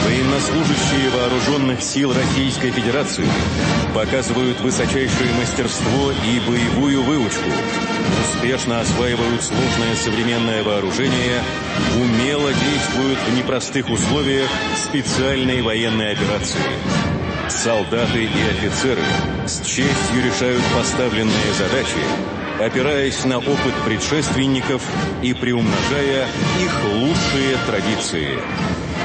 Военнослужащие вооруженных сил Российской Федерации показывают высочайшее мастерство и боевую выучку, успешно осваивают сложное современное вооружение, умело действуют в непростых условиях специальной военной операции. Солдаты и офицеры с честью решают поставленные задачи, опираясь на опыт предшественников и приумножая их лучшие традиции.